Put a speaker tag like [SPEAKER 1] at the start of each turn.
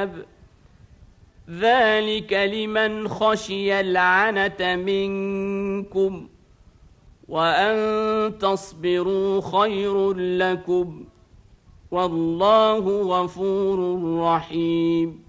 [SPEAKER 1] عذاب ذلك لمن خشي العنة منكم وأن تصبروا خير لكم والله غفور رحيم